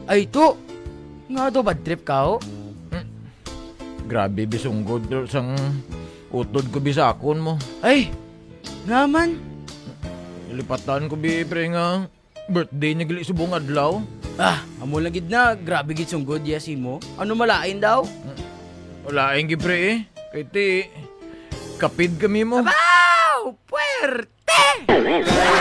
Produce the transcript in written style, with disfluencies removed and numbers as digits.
Ay to, nga do bad trip ka ho? Grabe bisunggod sang utod ko bisakon mo. Ay, naman. Ilipatan ko pre nga birthday niya gali subong adlaw. Amo lang gid na, grabe gid sunggod yasin mo. Ano malain daw? Wala ang pre Kaya ti, kapid kami mo. Abaw! Puwerte!